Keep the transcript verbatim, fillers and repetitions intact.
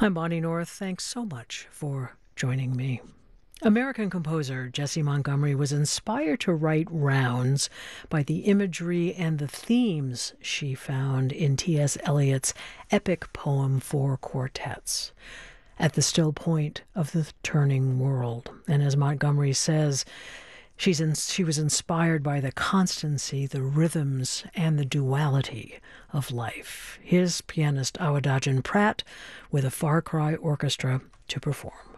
I'm Bonnie North. Thanks so much for joining me. American composer Jessie Montgomery was inspired to write Rounds by the imagery and the themes she found in T S. Eliot's epic poem Four Quartets, At the Still Point of the Turning World. And as Montgomery says, she's in, she was inspired by the constancy, the rhythms, and the duality of life. Here's pianist Awadagin Pratt with a Far Cry Orchestra to perform.